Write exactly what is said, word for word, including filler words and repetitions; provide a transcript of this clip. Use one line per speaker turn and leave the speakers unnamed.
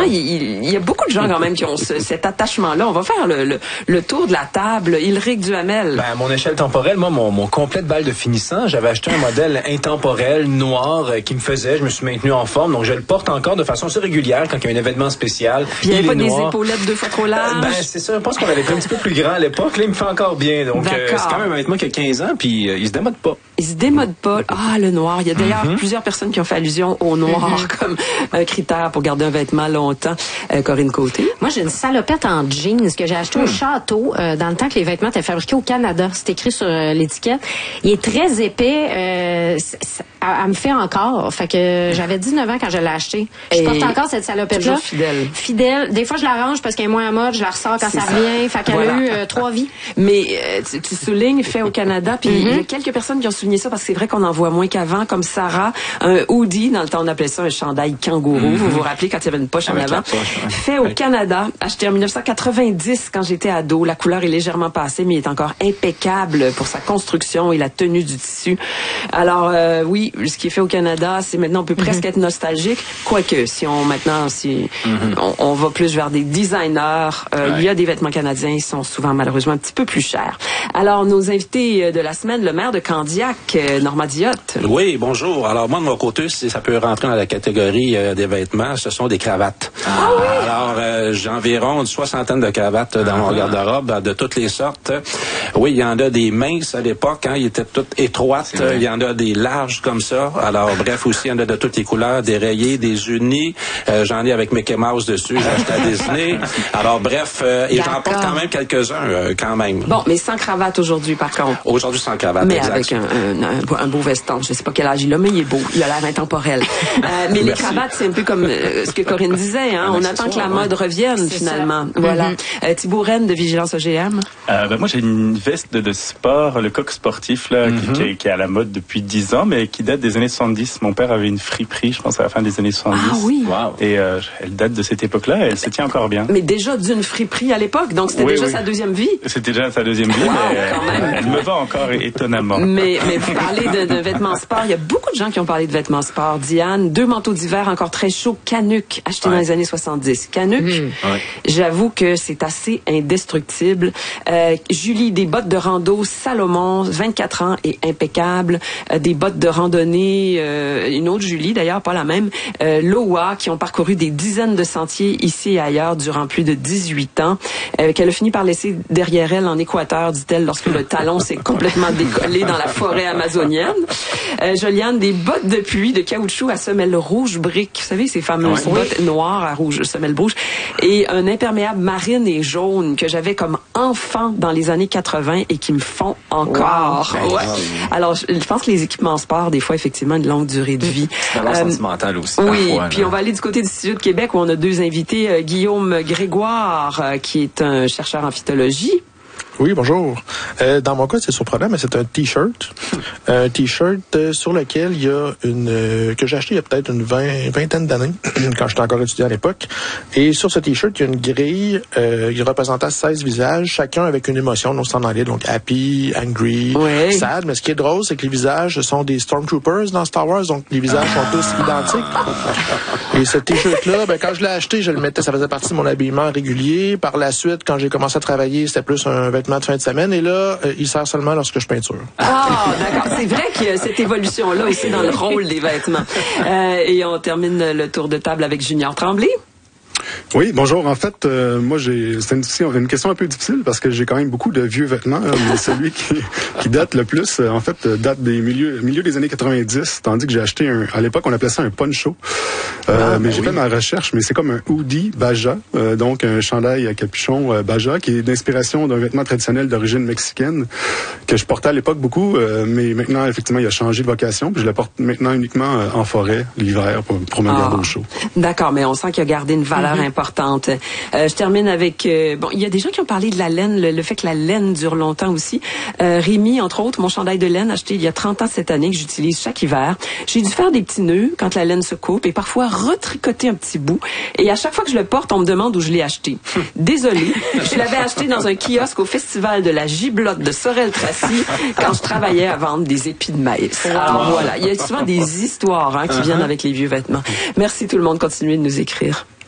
il, il, il y a beaucoup de gens quand même qui ont ce, cet attachement-là. On va faire le, le, le tour de la table. Ilric Duhamel.
Ben, à mon échelle temporelle, moi, mon, mon complet de balle de finissant, j'avais acheté un modèle intemporel, noir, euh, qui me faisait. Je me suis maintenu en forme, donc je le porte encore de façon assez régulière quand il y a un événement spécial.
Puis il n'y avait pas
des
noir. Épaulettes deux fois trop larges?
Euh, ben, c'est ça. Je pense qu'on avait été un petit peu plus grand à l'époque. Là, il me fait encore bien. Donc, euh, c'est quand même un vêtement qui a quinze ans, puis euh, il se démode pas.
Il se démode pas. Ah, le noir. Il y a d'ailleurs mm-hmm. plusieurs personnes qui ont fait allusion au noir mm-hmm. comme un critère pour garder un vêtement longtemps. Euh, Corinne Côté.
Moi, j'ai une salopette en jeans que j'ai acheté mm. au Château euh, dans le temps que les vêtements étaient fabriqués au Canada. C'est écrit sur euh, l'étiquette. Il est très épais. Euh, elle me fait encore. Fait que j'avais dix-neuf ans quand je l'ai acheté. Je Et porte encore cette salopette-là.
Fidèle.
Fidèle. Des fois, je la range parce qu'elle est moins à mode. Je la ressors quand ça, ça revient. Fait qu'elle voilà. a eu euh, trois vies.
Mais euh, tu, tu soulignes fait au Canada. Puis il mm-hmm. y a quelques personnes qui ont souligné ça parce que c'est vrai qu'on en voit moins qu'avant. Comme Sarah, un hoodie. Dans le temps, on appelait ça un chandail kangourou. Mm-hmm. Vous vous rappelez quand il y avait une poche Avec en avant. Poche, ouais. Fait au oui. Canada. Acheté en dix-neuf cent quatre-vingt-dix quand j'étais ado. La couleur est légèrement passée, mais il est encore impeccable pour sa construction et la tenue du tissu. Alors euh, oui, ce qui est fait au Canada, c'est maintenant on peut presque mm-hmm. être nostalgique. Quoique, si on maintenant, si mm-hmm. on, on va plus vers des designers, euh, ouais. il y a des vêtements canadiens, ils sont souvent malheureusement un petit peu plus chers. Alors nos invités de la semaine, le maire de Candiac, euh, Normand Diotte.
Oui, bonjour. Alors moi de mon côté, ça peut rentrer dans la catégorie euh, des vêtements. Ce sont des cravates.
Ah oui.
Alors euh, j'ai environ une soixantaine de cravates dans ah, mon garde-robe de toutes les sortes. Oui, il y en a des minces à l'époque, hein, ils étaient toutes étroites. Il y en a des larges comme ça. Alors bref, aussi, il y en a de toutes les couleurs, des rayés, des unis. Euh, j'en ai avec Mickey Mouse dessus, j'ai acheté à Disney. Alors bref, euh, et j'en porte quand même quelques-uns, euh, quand même.
Bon, mais sans cravate aujourd'hui, par contre.
Aujourd'hui, sans cravate,
mais
exact.
avec un, un, un beau veston. Je sais pas quel âge il a, mais il est beau. Il a l'air intemporel. Euh, mais les cravates, c'est un peu comme euh, ce que Corinne disait. Hein? On attend que la mode revienne, c'est finalement. Ça. Voilà. Mm-hmm. Euh, Thibault Rennes de Vigilance O G M.
Euh, ben moi, j'ai une veste de, de sport, le coq sportif, là, mm-hmm. qui, qui, qui est à la mode depuis dix ans, mais qui date des années soixante-dix. Mon père avait une friperie, je pense, à la fin des années soixante-dix.
Ah oui.
Wow. Et euh, elle date de cette époque-là et elle se tient encore bien.
Mais déjà d'une friperie à l'époque, donc c'était oui, déjà oui. sa deuxième vie.
C'était déjà sa deuxième vie, wow, mais elle, elle me vend encore étonnamment.
Mais, mais vous parlez de, de vêtements sport. Il y a beaucoup de gens qui ont parlé de vêtements sport. Diane, deux manteaux d'hiver encore très chauds, Canuck, achetés ouais. dans les années soixante-dix. Canuck, mmh. ouais. j'avoue que c'est assez indestructible. Euh, Julie, des bottes de rando Salomon, vingt-quatre ans et impeccable. Euh, des bottes de randonnée, euh, une autre Julie d'ailleurs, pas la même, euh, Loa, qui ont parcouru des dizaines de sentiers ici et ailleurs durant plus de dix-huit ans, euh, qu'elle a fini par laisser derrière elle en Équateur, dit-elle, lorsque le talon s'est complètement décollé dans la forêt amazonienne. Euh, Joliane, des bottes de pluie de caoutchouc à semelle rouge brique, vous savez, ces fameuses oui. bottes noires à rouge, semelle rouge, et un imperméable marine et jaune que j'avais comme enfant dans les années quatre-vingts et qui me font encore. Wow. Ouais. Alors, je, je pense que les équipements sport, des fois, effectivement, une longue durée de vie.
C'est euh, sentimental aussi.
Oui,
parfois,
puis on va aller du côté du Studio de Québec où on a deux invités. Euh, Guillaume Grégoire, euh, qui est un chercheur en phytologie.
Oui, bonjour. Euh, dans mon cas, c'est surprenant, mais c'est un T-shirt. Un T-shirt euh, sur lequel il y a une... Euh, que j'ai acheté il y a peut-être une vingt, vingtaine d'années, quand j'étais encore étudiant à l'époque. Et sur ce T-shirt, il y a une grille euh, qui représentait seize visages, chacun avec une émotion, donc c'est en anglais, donc happy, angry, oui. sad. Mais ce qui est drôle, c'est que les visages sont des Stormtroopers dans Star Wars, donc les visages sont tous identiques. Et ce T-shirt-là, ben, quand je l'ai acheté, je le mettais, ça faisait partie de mon habillement régulier. Par la suite, quand j'ai commencé à travailler, c'était plus un vêtement de fin de semaine, et là, euh, il sert seulement lorsque je peinture.
Ah, d'accord. C'est vrai qu'il y a cette évolution-là aussi dans le rôle des vêtements. Euh, et on termine le tour de table avec Junior Tremblay.
Oui, bonjour. En fait, euh, moi, j'ai c'est une, une question un peu difficile parce que j'ai quand même beaucoup de vieux vêtements. Hein, mais celui qui, qui date le plus, euh, en fait, date des milieux, milieu des années quatre-vingt-dix, tandis que j'ai acheté un... À l'époque, on appelait ça un poncho. Euh, ah, mais ben j'ai oui. fait ma recherche, mais c'est comme un hoodie Baja, euh, donc un chandail à capuchon euh, Baja, qui est d'inspiration d'un vêtement traditionnel d'origine mexicaine que je portais à l'époque beaucoup, euh, mais maintenant, effectivement, il a changé de vocation. Puis je le porte maintenant uniquement euh, en forêt, l'hiver, pour, pour me ah, garder au chaud.
D'accord, mais on sent qu'il a gardé une valeur mm-hmm. importante. Euh, je termine avec... Euh, bon, il y a des gens qui ont parlé de la laine, le, le fait que la laine dure longtemps aussi. Euh, Rémi, entre autres, mon chandail de laine acheté il y a trente ans cette année, que j'utilise chaque hiver. J'ai dû faire des petits nœuds quand la laine se coupe et parfois retricoter un petit bout. Et à chaque fois que je le porte, on me demande où je l'ai acheté. Désolée, je l'avais acheté dans un kiosque au festival de la Giblotte de Sorel-Tracy quand je travaillais à vendre des épis de maïs. Alors voilà, il y a souvent des histoires hein, qui viennent avec les vieux vêtements. Merci tout le monde, continuez de nous écrire.